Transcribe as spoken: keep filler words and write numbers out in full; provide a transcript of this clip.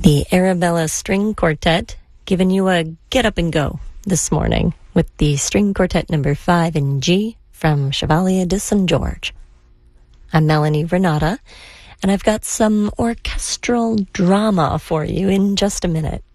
The Arabella String Quartet giving you a get up and go this morning with the String Quartet number five in G from Chevalier de Saint George. I'm Melanie Renata, and I've got some orchestral drama for you in just a minute.